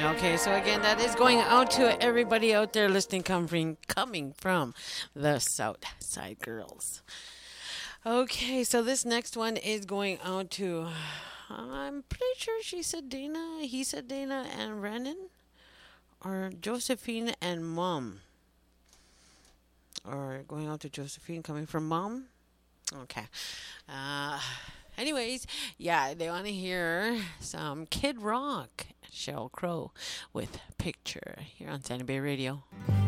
Okay, so again, that is going out to everybody out there listening, coming from the South Side Girls. Okay, so this next one is going out to, I'm pretty sure she said Dana, he said Dana and Brandon, or Josephine and Mom. Or going out to Josephine coming from Mom. Okay. Uh, anyways, yeah, they want to hear some Kid Rock, Sheryl Crow with Picture here on Sandy Bay Radio.